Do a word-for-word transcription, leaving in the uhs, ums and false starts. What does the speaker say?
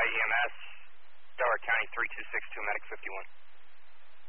E M S, Delaware County three two six two, Medic fifty-one.